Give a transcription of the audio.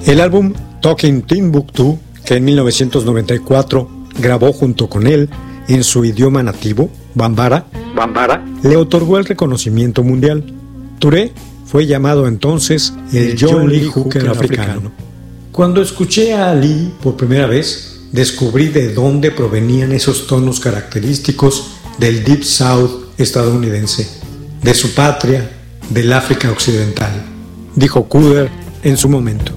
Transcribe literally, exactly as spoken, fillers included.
El álbum Talking Timbuktu, que en mil novecientos noventa y cuatro grabó junto con él en su idioma nativo, Bambara, Bambara, le otorgó el reconocimiento mundial. Touré fue llamado entonces el John Lee Hooker africano. Cuando escuché a Lee por primera vez, descubrí de dónde provenían esos tonos característicos del Deep South estadounidense, de su patria, del África Occidental, dijo Cooder en su momento.